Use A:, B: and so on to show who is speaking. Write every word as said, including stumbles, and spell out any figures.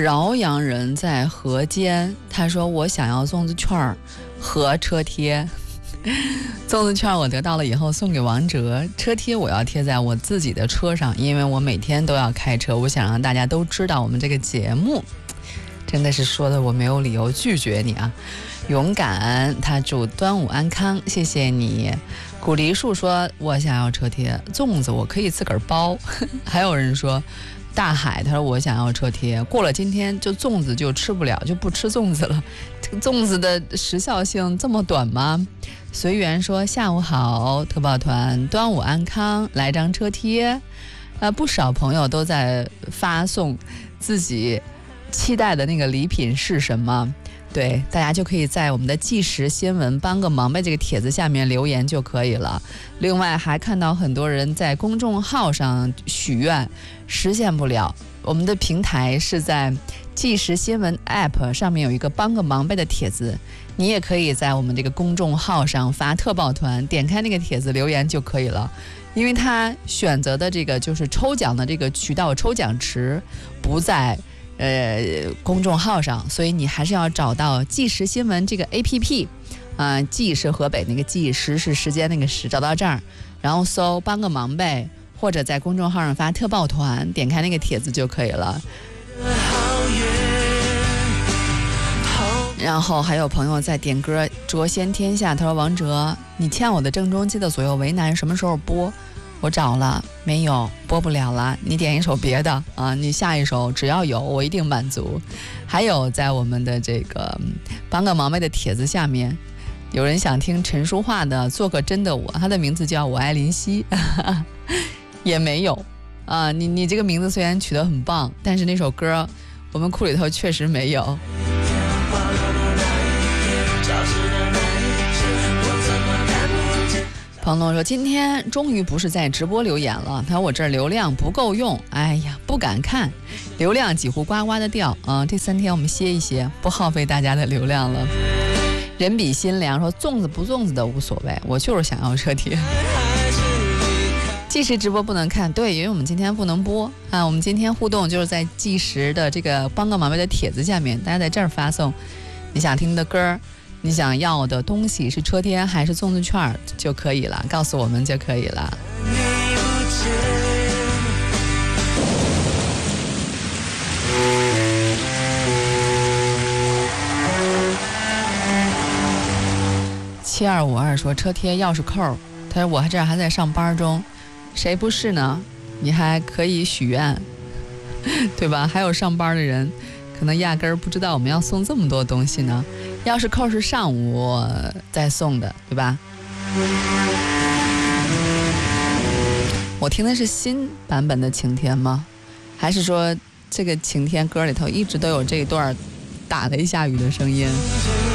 A: 饶阳人在河间，他说我想要粽子券和车贴。粽子券我得到了以后送给王哲，车贴我要贴在我自己的车上，因为我每天都要开车，我想让大家都知道我们这个节目。真的是说的我没有理由拒绝你啊。勇敢他祝端午安康，谢谢你。古梨树说我想要车贴，粽子我可以自个儿包。还有人说大海，他说我想要车贴，过了今天就粽子就吃不了，就不吃粽子了。这个粽子的时效性这么短吗？随缘说下午好，特报团端午安康，来张车贴。呃，不少朋友都在发送自己期待的那个礼品是什么。对，大家就可以在我们的即时新闻帮个忙呗这个帖子下面留言就可以了。另外还看到很多人在公众号上许愿，实现不了。我们的平台是在即时新闻 App 上面有一个帮个忙呗的帖子，你也可以在我们这个公众号上发特报团，点开那个帖子留言就可以了。因为他选择的这个就是抽奖的这个渠道抽奖池不在呃公众号上，所以你还是要找到即时新闻这个 A P P 啊、呃，即是河北那个即，时是时间那个时，找到这儿，然后搜帮个忙呗，或者在公众号上发特报团，点开那个帖子就可以了。然后还有朋友在点歌卓先天下，他说王哲你欠我的郑中基的左右为难什么时候播？我找了没有，播不了了，你点一首别的啊，你下一首只要有我一定满足。还有在我们的这个帮个忙呗的帖子下面有人想听陈淑桦的做个真的我，他的名字叫我爱林夕。也没有啊，你你这个名字虽然取得很棒，但是那首歌我们库里头确实没有。彭总说今天终于不是在直播留言了，他说我这儿流量不够用，哎呀不敢看，流量几乎呱呱的掉啊！这三天我们歇一歇，不耗费大家的流量了。人比心凉说粽子不粽子的无所谓，我就是想要车贴。即时直播不能看，对，因为我们今天不能播啊。我们今天互动就是在即时的这个帮个忙呗的帖子下面，大家在这儿发送你想听的歌，你想要的东西是车贴还是粽子券就可以了，告诉我们就可以了。七二五二说车贴钥匙扣，他说我这儿还在上班中，谁不是呢？你还可以许愿，对吧？还有上班的人可能压根儿不知道我们要送这么多东西呢。钥匙扣是上午再送的，对吧？我听的是新版本的晴天吗？还是说这个晴天歌里头一直都有这一段打了一下雨的声音？